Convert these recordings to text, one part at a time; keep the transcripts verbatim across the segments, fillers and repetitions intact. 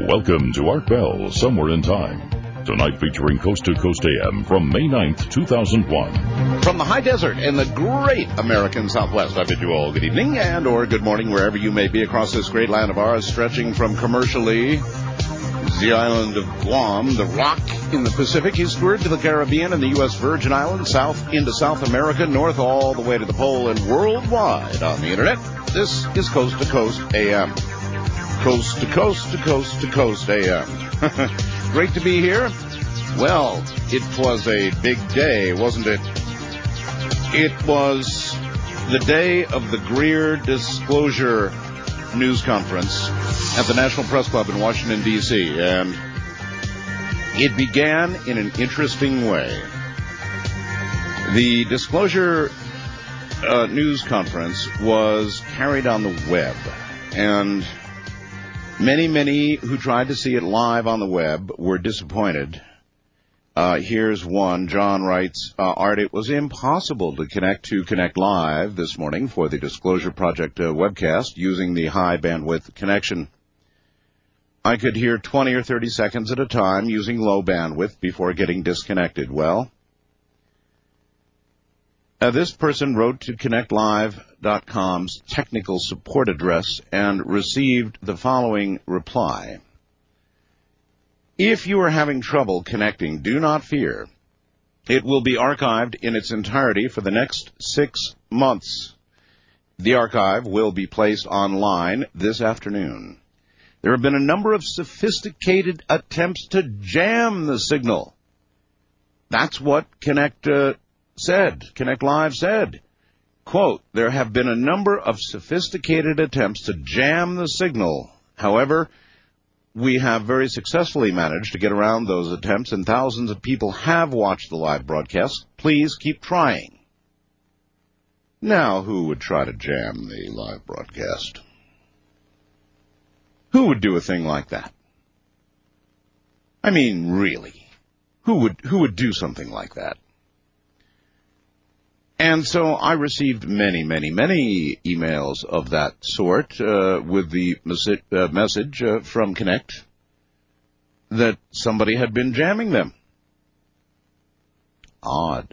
Welcome to Art Bell, Somewhere in Time. Tonight featuring Coast to Coast A M from May ninth, two thousand one. From the high desert in the great American Southwest, I bid you all good evening and or good morning wherever you may be across this great land of ours, stretching from commercially the island of Guam, the Rock in the Pacific, eastward to the Caribbean and the U S Virgin Islands, south into South America, north all the way to the pole, and worldwide on the Internet. This is Coast to Coast A M. Coast to Coast to Coast to Coast A M. Great to be here. Well, it was a big day, wasn't it? It was the day of the Greer Disclosure News Conference at the National Press Club in Washington, D C, and it began in an interesting way. The Disclosure uh, News Conference was carried on the web, and many, many who tried to see it live on the web were disappointed. Uh, here's one. John writes, uh, Art, it was impossible to connect to Connect Live this morning for the Disclosure Project uh, webcast using the high bandwidth connection. I could hear twenty or thirty seconds at a time using low bandwidth before getting disconnected. Well, uh, this person wrote to Connect Live dot com's technical support address and received the following reply. If you are having trouble connecting, do not fear. It will be archived in its entirety for the next six months. The archive will be placed online this afternoon. There have been a number of sophisticated attempts to jam the signal. That's what Connect uh, said, Connect Live said. Quote, there have been a number of sophisticated attempts to jam the signal. However, we have very successfully managed to get around those attempts, and thousands of people have watched the live broadcast. Please keep trying. Now, who would try to jam the live broadcast? Who would do a thing like that? I mean, really, who would who would do something like that? And so I received many, many, many emails of that sort uh, with the mes- uh, message uh, from Connect that somebody had been jamming them. Odd.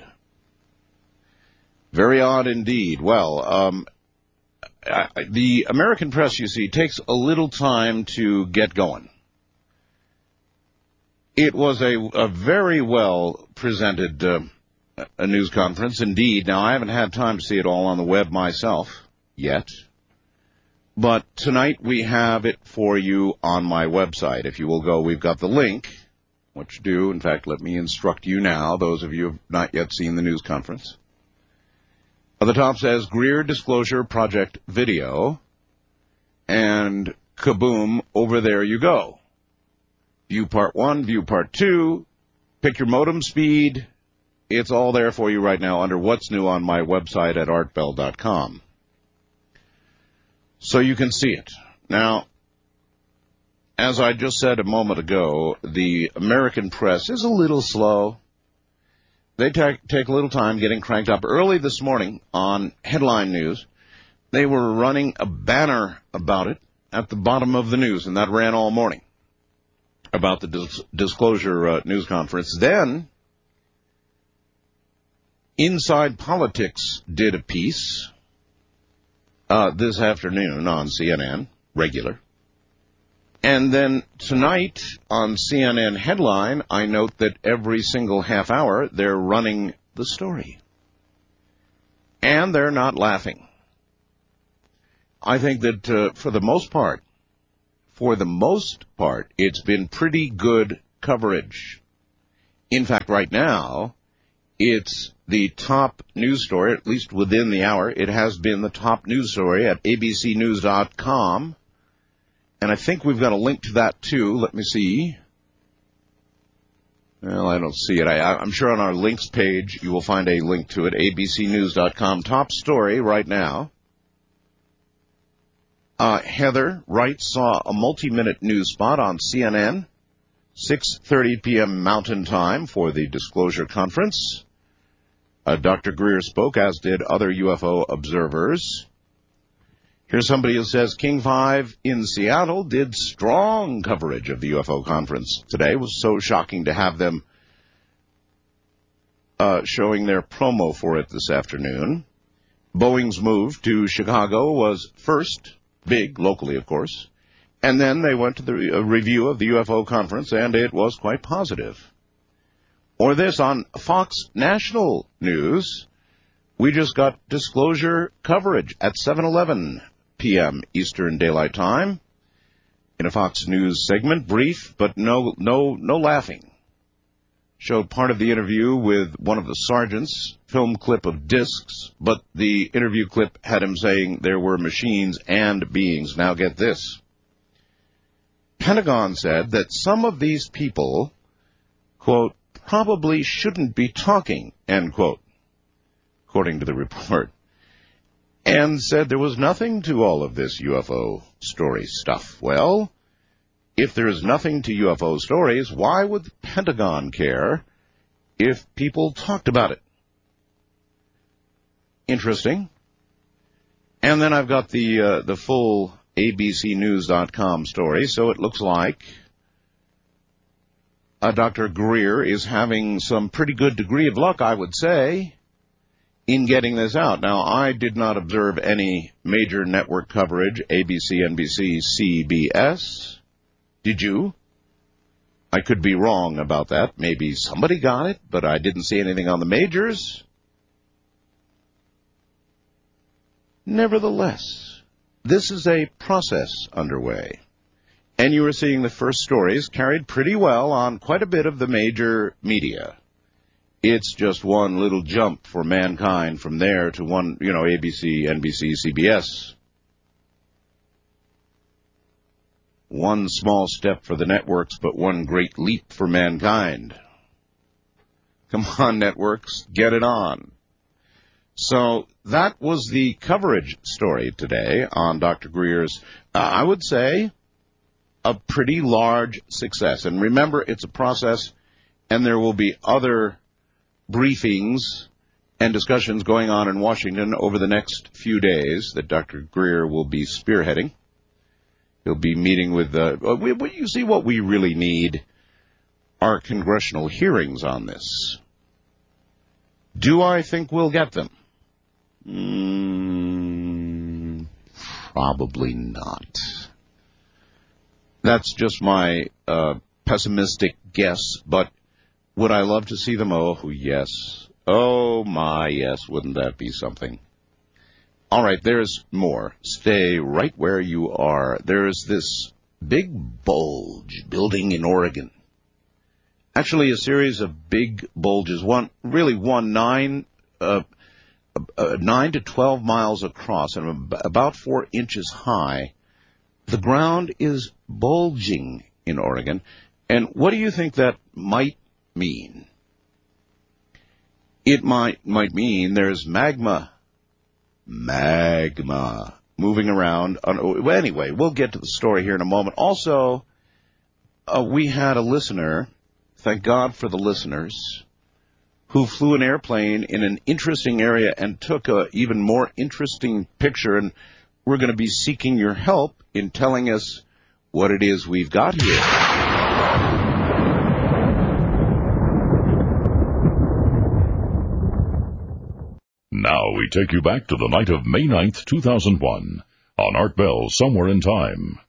Very odd indeed. Well, um, I, the American press, you see, takes a little time to get going. It was a, a very well presented uh, a news conference, indeed. Now, I haven't had time to see it all on the web myself yet, but tonight we have it for you on my website. If you will go, we've got the link, what you do. In fact, let me instruct you now, those of you who have not yet seen the news conference. At the top says Greer Disclosure Project Video, and kaboom, over there you go. View part one, view part two, pick your modem speed. It's all there for you right now under What's New on my website at art bell dot com. So you can see it. Now, as I just said a moment ago, the American press is a little slow. They take, take a little time getting cranked up. Early this morning on Headline News, they were running a banner about it at the bottom of the news, and that ran all morning about the dis- Disclosure uh, News Conference. Then Inside Politics did a piece uh, this afternoon on C N N, regular. And then tonight on C N N Headline, I note that every single half hour they're running the story. And they're not laughing. I think that uh, for the most part, for the most part, it's been pretty good coverage. In fact, right now, it's the top news story, at least within the hour. It has been the top news story at A B C news dot com. And I think we've got a link to that, too. Let me see. Well, I don't see it. I, I'm sure on our links page you will find a link to it. A B C news dot com. Top story right now. Uh, Heather Wright saw a multi-minute news spot on C N N, six thirty p.m. Mountain Time for the Disclosure Conference. Uh, Doctor Greer spoke, as did other U F O observers. Here's somebody who says King five in Seattle did strong coverage of the U F O conference today. It was so shocking to have them uh, showing their promo for it this afternoon. Boeing's move to Chicago was first, big, locally of course, and then they went to the re- review of the U F O conference, and it was quite positive. Or this on Fox National News, we just got disclosure coverage at seven eleven p.m. Eastern Daylight Time in a Fox News segment, brief but no no no laughing. Showed part of the interview with one of the sergeants, film clip of discs, but the interview clip had him saying there were machines and beings. Now get this. Pentagon said that some of these people, quote, probably shouldn't be talking, end quote, according to the report, and said there was nothing to all of this U F O story stuff. Well, if there is nothing to U F O stories, why would the Pentagon care if people talked about it? Interesting. And then I've got the uh, the full A B C News dot com story, so it looks like uh, Doctor Greer is having some pretty good degree of luck, I would say, in getting this out. Now, I did not observe any major network coverage, A B C, N B C, C B S. Did you? I could be wrong about that. Maybe somebody got it, but I didn't see anything on the majors. Nevertheless, this is a process underway, and you are seeing the first stories carried pretty well on quite a bit of the major media. It's just one little jump for mankind from there to one, you know, A B C, N B C, C B S. One small step for the networks, but one great leap for mankind. Come on, networks, get it on. So that was the coverage story today on Doctor Greer's, uh, I would say, a pretty large success. And remember, it's a process, and there will be other briefings and discussions going on in Washington over the next few days that Doctor Greer will be spearheading. He'll be meeting with, uh, we, we, you see what we really need are congressional hearings on this. Do I think we'll get them? Mm, probably not. That's just my uh, pessimistic guess, but would I love to see them? Oh, yes. Oh, my, yes. Wouldn't that be something? All right, there's more. Stay right where you are. There's this big bulge building in Oregon. Actually, a series of big bulges. One, really one nine, uh, uh, nine to twelve miles across and about four inches high. The ground is bulging in Oregon. And what do you think that might mean? It might might mean there's magma. Magma moving around. Well, anyway, we'll get to the story here in a moment. Also, uh, we had a listener, thank God for the listeners, who flew an airplane in an interesting area and took an even more interesting picture, and we're going to be seeking your help in telling us what it is we've got here. Now we take you back to the night of May ninth, two thousand one, on Art Bell, Somewhere in Time.